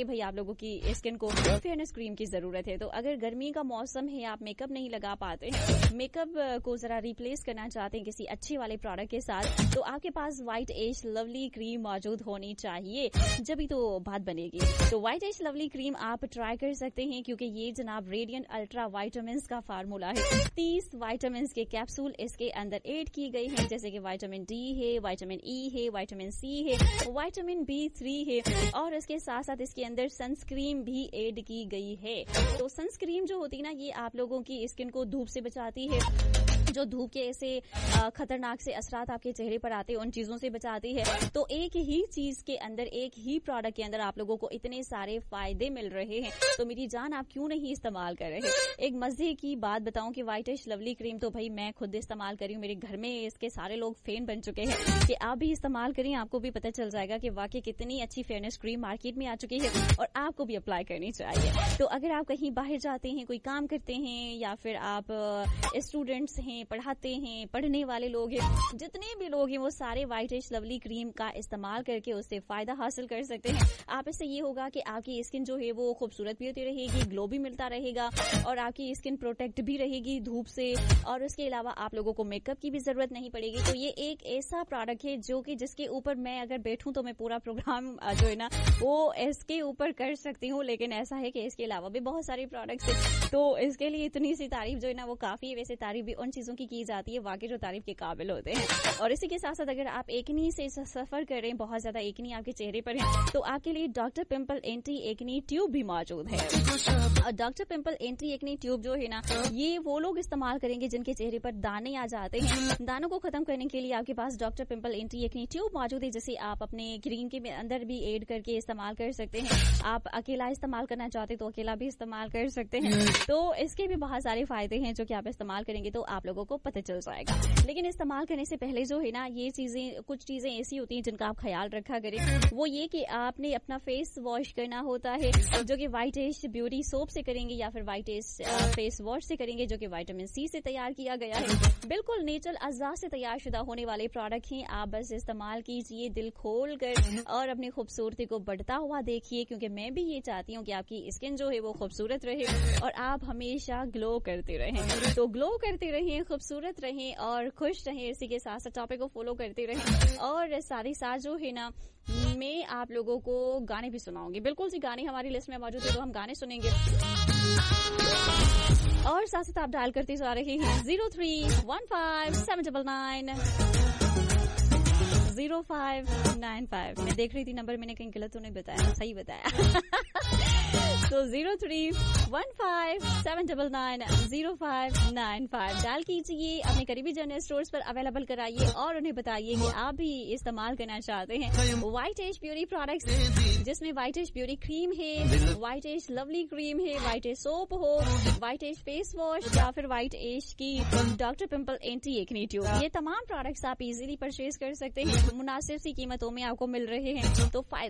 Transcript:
کہ بھائی آپ لوگوں کی اسکن کو فیئرنس کریم کی ضرورت ہے. تو اگر گرمی کا موسم ہے, آپ میک اپ نہیں لگا پاتے ہیں, میک اپ کو ذرا ریپلیس کرنا چاہتے ہیں کسی اچھے والے پروڈکٹ کے ساتھ, تو آپ کے پاس وائٹ ایج لولی کریم موجود ہونی چاہیے, جبھی تو بات بنے گی. تو وائٹ ایج لولی کریم آپ ٹرائی کر سکتے ہیں, کیونکہ یہ جناب ریڈینٹ الٹرا وائٹامنس کا فارمولا ہے. 30 وائٹامنس کے کیپسول اس کے اندر ایڈ کی گئی ہیں, جیسے کہ وائٹامن ڈی ہے, وائٹامن ای ہے, وائٹامن سی ہے, وائٹامن B3 ہے, اور اس کے ساتھ ساتھ اس کے اندر سنسکریم بھی ایڈ کی گئی ہے. تو سنسکریم جو ہوتی ہے نا, یہ آپ لوگوں کی اسکن کو دھوپ سے بچاتی ہے, جو دھوپ کے ایسے خطرناک سے اثرات آپ کے چہرے پر آتے ہیں ان چیزوں سے بچاتی ہے. تو ایک ہی چیز کے اندر, ایک ہی پروڈکٹ کے اندر آپ لوگوں کو اتنے سارے فائدے مل رہے ہیں, تو میری جان آپ کیوں نہیں استعمال کر رہے. ایک مزے کی بات بتاؤں کہ وائٹ ایج لولی کریم تو بھائی میں خود استعمال کری ہوں, میرے گھر میں اس کے سارے لوگ فین بن چکے ہیں کہ آپ بھی استعمال کریں, آپ کو بھی پتہ چل جائے گا کہ واقعی کتنی اچھی فیئرنس کریم مارکیٹ میں آ چکی ہے اور آپ کو بھی اپلائی کرنی چاہیے. تو اگر آپ کہیں باہر جاتے ہیں, کوئی کام کرتے ہیں, یا پھر آپ اسٹوڈینٹس ہیں, پڑھاتے ہیں, پڑھنے والے لوگ ہیں, جتنے بھی لوگ ہیں وہ سارے وائٹ ایج لولی کریم کا استعمال کر کے اس سے فائدہ حاصل کر سکتے ہیں. آپ اس سے یہ ہوگا کہ آپ کی اسکن جو ہے وہ خوبصورت بھی ہوتی رہے گی, گلو بھی ملتا رہے گا, اور آپ کی اسکن پروٹیکٹ بھی رہے گی دھوپ سے, اور اس کے علاوہ آپ لوگوں کو میک اپ کی بھی ضرورت نہیں پڑے گی. تو یہ ایک ایسا پروڈکٹ ہے جو کہ جس کے اوپر میں اگر بیٹھوں تو میں پورا پروگرام جو ہے نا وہ اس کے اوپر کر سکتی ہوں, لیکن ایسا ہے کہ اس کے علاوہ بھی بہت سارے پروڈکٹس ہیں, تو اس کے لیے اتنی سی تعریف جو ہے نا وہ کافی ہے. ویسے تعریف بھی ان چیزوں کی جاتی ہے واقعی جو تعریف کے قابل ہوتے ہیں. اور اسی کے ساتھ ساتھ اگر آپ ایکنی سے سفر کر رہے ہیں, بہت زیادہ ایکنی آپ کے چہرے پر ہے, تو آپ کے لیے doctor pimple anti acne tube بھی موجود ہے. Doctor pimple anti acne tube جو ہے نا, یہ وہ لوگ استعمال کریں گے جن کے چہرے پر دانے آ جاتے ہیں. دانوں کو ختم کرنے کے لیے آپ کے پاس doctor pimple anti acne tube موجود ہے, جسے آپ اپنے کریم کے اندر بھی ایڈ کر کے استعمال کر سکتے ہیں. آپ اکیلا استعمال کرنا چاہتے تو اکیلا بھی استعمال کر سکتے ہیں. تو اس کے بھی بہت سارے فائدے ہیں جو کہ آپ استعمال کریں گے تو آپ لوگوں کو پتہ چل جائے گا. لیکن استعمال کرنے سے پہلے جو ہے نا, یہ چیزیں, کچھ چیزیں ایسی ہوتی ہیں جن کا آپ خیال رکھا کریں. وہ یہ کہ آپ نے اپنا فیس واش کرنا ہوتا ہے, جو کہ وائٹ ایج بیوٹی سوپ سے کریں گے, یا پھر وائٹ ایج فیس واش سے کریں گے, جو کہ وائٹامن سی سے تیار کیا گیا ہے. بالکل نیچرل اجزاء سے تیار شدہ ہونے والے پروڈکٹ ہیں. آپ بس استعمال کیجئے دل کھول کر, اور اپنی خوبصورتی کو بڑھتا ہوا دیکھیے, کیونکہ میں بھی یہ چاہتی ہوں کہ آپ کی اسکن جو ہے وہ خوبصورت رہے اور آپ ہمیشہ گلو کرتے رہیں. تو گلو کرتے رہیں, خوبصورت رہیں اور خوش رہیں. اسی کے ساتھ ساتھ ٹاپک کو فالو کرتے رہیں, اور ساتھ ساتھ جو ہے نا میں آپ لوگوں کو گانے بھی سناؤں گی. بالکل سی گانے ہماری لسٹ میں موجود ہے, تو ہم گانے سنیں گے. اور ساتھ ساتھ آپ ڈائل کرتے جا رہے ہیں 0315790595. میں دیکھ رہی تھی نمبر, میں نے کہیں غلط تو نہیں بتایا, صحیح بتایا. تو 0315790595 ڈال کیجئے, اپنے قریبی جنرل اسٹورز پر اویلیبل کرائیے, اور انہیں بتائیے کہ آپ بھی استعمال کرنا چاہتے ہیں وائٹ ایج بیوٹی پروڈکٹس, جس میں وائٹ ایج بیوٹی کریم ہے, وائٹ ایج لولی کریم ہے, وائٹ ایج سوپ ہو, وائٹ ایج فیس واش, یا پھر وائٹ ایج کی doctor pimple anti acne tube. یہ تمام پروڈکٹس آپ ایزیلی پرچیز کر سکتے ہیں, مناسب سی قیمتوں میں آپ کو مل رہے ہیں. تو